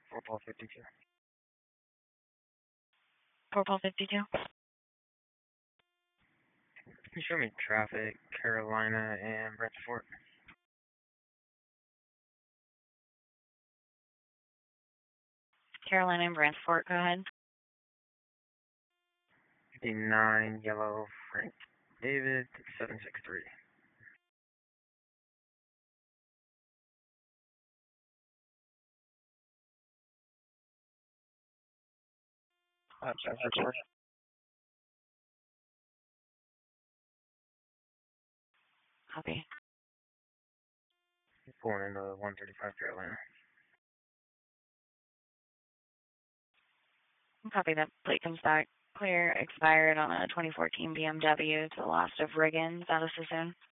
4 Paul 52. 4 Paul 52. Can you show me traffic, Carolina and Brentford? Carolina and Brantford, go ahead. 59 Yellow Frank David 763. That's recorded. Copy. Pulling into 135 Carolina. Copy. That plate comes back clear, expired on a 2014 BMW to the last of Riggins. That is so soon.